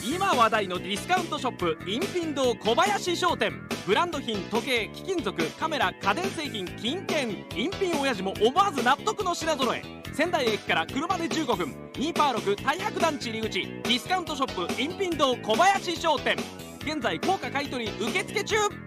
今話題のディスカウントショップインピン堂小林商店。ブランド品、時計、貴金属、カメラ、家電製品、金券。インピン親父も思わず納得の品揃え。仙台駅から車で15分、ニーパー6大白団地入り口、ディスカウントショップインピン堂小林商店。現在高価買取受付中。